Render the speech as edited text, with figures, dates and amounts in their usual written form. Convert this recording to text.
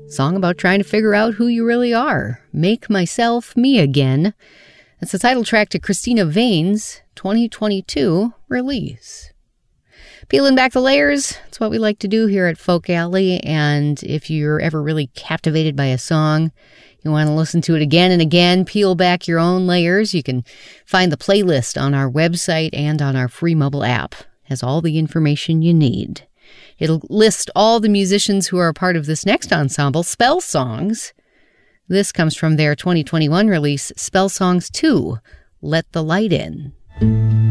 Song about trying to figure out who you really are. Make Myself Me Again. That's the title track to Christina Vane's 2022 release. Peeling back the layers, that's what we like to do here at Folk Alley, and if you're ever really captivated by a song, you want to listen to it again and again, peel back your own layers, you can find the playlist on our website and on our free mobile app. It has all the information you need. It'll list all the musicians who are a part of this next ensemble, Spell Songs. This comes from their 2021 release, Spell Songs 2, Let the Light In.